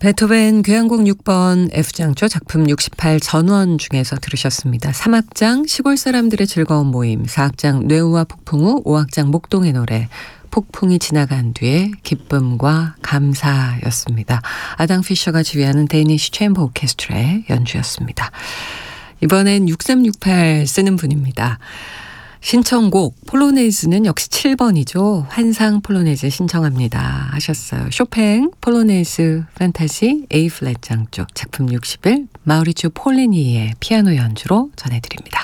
베토벤 교향곡 6번 F장조 작품 68 전원 중에서 들으셨습니다. 3악장 시골 사람들의 즐거운 모임, 4악장 뇌우와 폭풍 후 5악장 목동의 노래, 폭풍이 지나간 뒤에 기쁨과 감사였습니다. 아당 피셔가 지휘하는 데니시 챔버 오케스트라의 연주였습니다. 이번엔 6368 쓰는 분입니다. 신청곡 폴로네이즈는 역시 7번이죠. 환상 폴로네이즈 신청합니다 하셨어요. 쇼팽 폴로네이즈 판타지 A 플랫 장쪽 작품 61 마우리츠 폴리니의 피아노 연주로 전해드립니다.